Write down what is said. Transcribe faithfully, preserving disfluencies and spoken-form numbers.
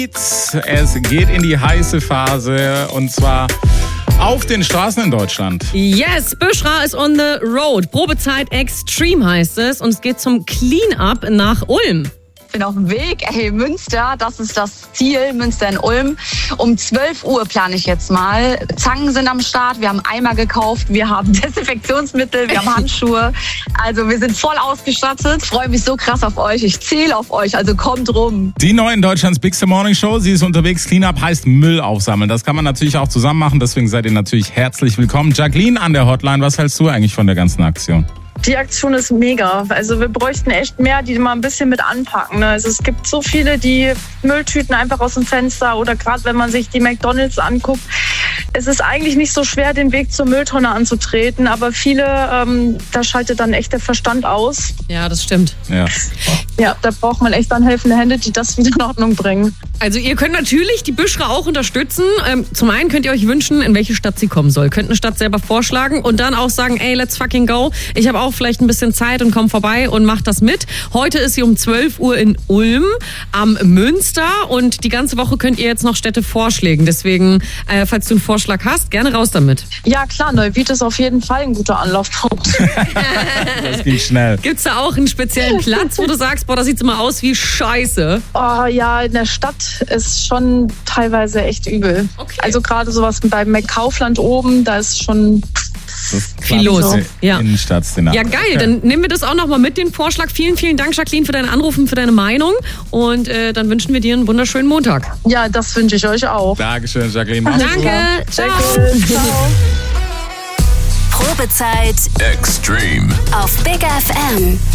Es geht in die heiße Phase und zwar auf den Straßen in Deutschland. Yes, Büschra ist on the road. Probezeit Extreme heißt es und es geht zum Clean-Up nach Ulm. Ich bin auf dem Weg, ey, Münster, das ist das Ziel, Münster in Ulm. Um zwölf Uhr plane ich jetzt mal. Zangen sind am Start, wir haben Eimer gekauft, wir haben Desinfektionsmittel, wir haben Handschuhe. Also wir sind voll ausgestattet. Ich freue mich so krass auf euch, ich zähle auf euch, also kommt rum. Die neue in Deutschlands Bigste Morning Show, sie ist unterwegs. Cleanup heißt Müll aufsammeln. Das kann man natürlich auch zusammen machen, deswegen seid ihr natürlich herzlich willkommen. Jacqueline an der Hotline, was hältst du eigentlich von der ganzen Aktion? Die Aktion ist mega. Also wir bräuchten echt mehr, die mal ein bisschen mit anpacken. Ne? Also es gibt so viele, die Mülltüten einfach aus dem Fenster oder gerade wenn man sich die McDonalds anguckt. Es ist eigentlich nicht so schwer, den Weg zur Mülltonne anzutreten, aber viele, ähm, da schaltet dann echt der Verstand aus. Ja, das stimmt. Ja. Ja, da braucht man echt dann helfende Hände, die das wieder in Ordnung bringen. Also ihr könnt natürlich die Büschra auch unterstützen. Ähm, zum einen könnt ihr euch wünschen, in welche Stadt sie kommen soll. Könnt eine Stadt selber vorschlagen und dann auch sagen, ey, let's fucking go. Ich habe auch vielleicht ein bisschen Zeit und komm vorbei und mach das mit. Heute ist sie um zwölf Uhr in Ulm am Münster und die ganze Woche könnt ihr jetzt noch Städte vorschlagen. Deswegen, äh, falls du einen Vorschlag hast, gerne raus damit. Ja klar, Neuwied ist auf jeden Fall ein guter Anlaufpunkt. Das ging schnell. Gibt's da auch einen speziellen Platz, wo du sagst, boah, das sieht immer aus wie Scheiße? Oh ja, in der Stadt ist schon teilweise echt übel. Okay. Also gerade sowas beim McKaufland oben, da ist schon viel los. Ja. Innenstadtszenario. Ja, geil. Dann nehmen wir das auch nochmal mit, den Vorschlag. Vielen, vielen Dank, Jacqueline, für deinen Anruf und für deine Meinung. Und äh, dann wünschen wir dir einen wunderschönen Montag. Ja, das wünsche ich euch auch. Dankeschön, Jacqueline. Mach's gut. Danke. Ciao. Ciao. Probezeit Extreme. auf Big F M.